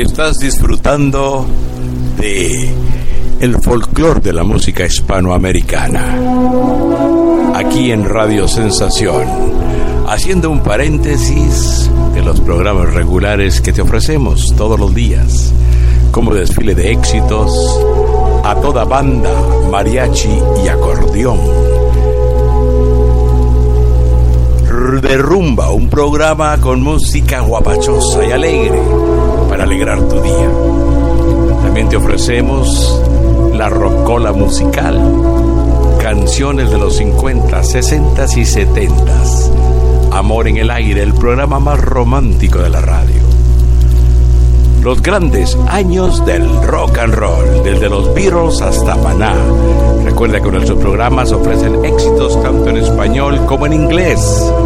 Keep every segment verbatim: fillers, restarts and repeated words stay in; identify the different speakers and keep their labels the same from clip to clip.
Speaker 1: Estás disfrutando de el folclore de la música hispanoamericana, aquí en Radio Sensación, haciendo un paréntesis de los programas regulares que te ofrecemos todos los días, como desfile de éxitos, a toda banda, mariachi y acordeón. De rumba, un programa con música guapachosa y alegre para alegrar tu día. También te ofrecemos la rocola musical, canciones de los cincuenta, sesenta y setenta. Amor en el aire, el programa más romántico de la radio. Los grandes años del rock and roll, desde los Beatles hasta Maná. Recuerda que nuestros programas ofrecen éxitos tanto en español como en inglés.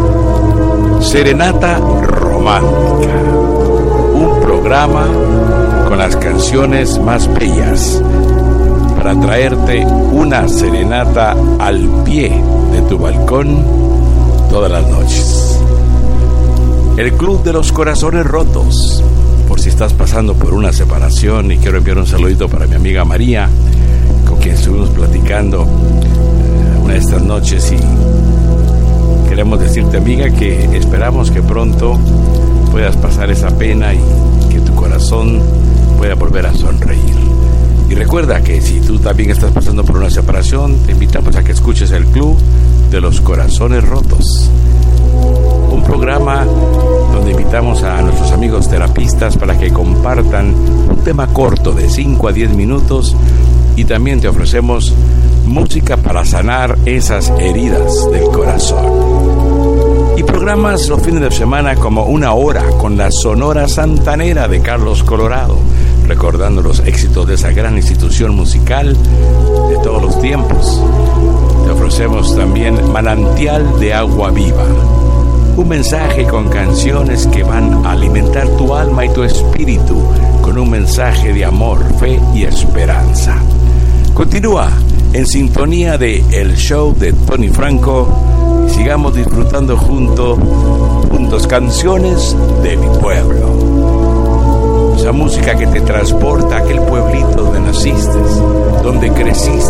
Speaker 1: Serenata Romántica, un programa con las canciones más bellas para traerte una serenata al pie de tu balcón todas las noches. El Club de los Corazones Rotos, por si estás pasando por una separación, y quiero enviar un saludito para mi amiga María, con quien estuvimos platicando eh, una de estas noches, y queremos decirte, amiga, que esperamos que pronto puedas pasar esa pena y que tu corazón pueda volver a sonreír. Y recuerda que si tú también estás pasando por una separación, te invitamos a que escuches el Club de los Corazones Rotos, un programa donde invitamos a nuestros amigos terapistas para que compartan un tema corto de cinco a diez minutos, y también te ofrecemos música para sanar esas heridas del corazón. Y programas los fines de semana como Una Hora con la Sonora Santanera de Carlos Colorado, recordando los éxitos de esa gran institución musical de todos los tiempos. Te ofrecemos también Manantial de Agua Viva, un mensaje con canciones que van a alimentar tu alma y tu espíritu con un mensaje de amor, fe y esperanza. Continúa en sintonía de El Show de Tony Franco y sigamos disfrutando juntos, juntos canciones de mi pueblo. Esa música que te transporta a aquel pueblito donde naciste, donde creciste.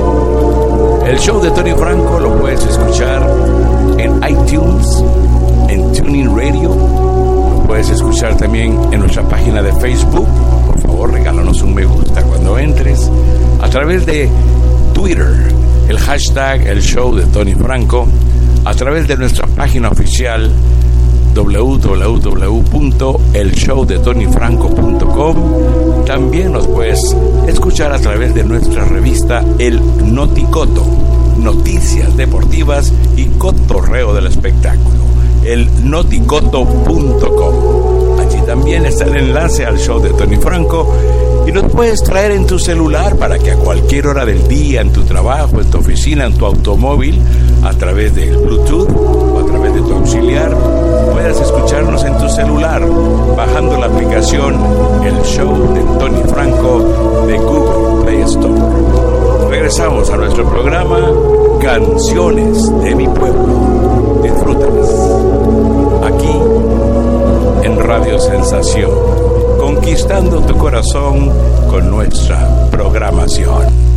Speaker 1: El Show de Tony Franco lo puedes escuchar en iTunes, en TuneIn Radio. Lo puedes escuchar también en nuestra página de Facebook. Por favor, regálanos un me gusta cuando entres. A través de Twitter, el hashtag El Show de Tony Franco. A través de nuestra página oficial doble u doble u doble u punto el show de tony franco punto com. También nos puedes escuchar a través de nuestra revista El Noticoto, noticias deportivas y cotorreo del espectáculo, el noticoto punto com. Allí también está el enlace al show de Tony Franco, y nos puedes traer en tu celular para que a cualquier hora del día, en tu trabajo, en tu oficina, en tu automóvil, a través del Bluetooth o a través de tu auxiliar, puedas escucharnos en tu celular bajando la aplicación El Show de Tony Franco de Google Play Store. Regresamos a nuestro programa Canciones de mi Pueblo. Disfrútalas aquí en Radio Sensación, conquistando tu corazón con nuestra programación.